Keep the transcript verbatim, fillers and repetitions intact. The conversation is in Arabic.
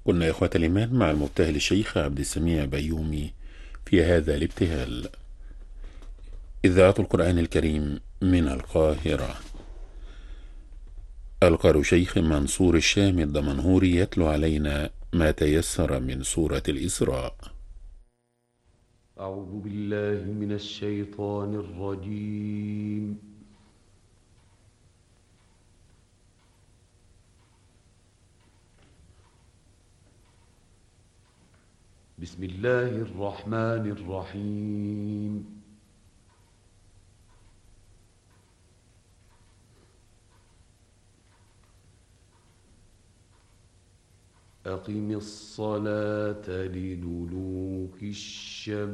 كنا يا إخوة الإيمان مع المبتهل الشيخ عبد السميع بيومي في هذا الابتهال. إذاعة القرآن الكريم من القاهرة. القارئ شيخ منصور الشام الدمنهوري يتلو علينا ما تيسر من سورة الإسراء. أعوذ بالله من الشيطان الرجيم. بسم الله الرحمن الرحيم. أقم الصلاة لدلوك الشمس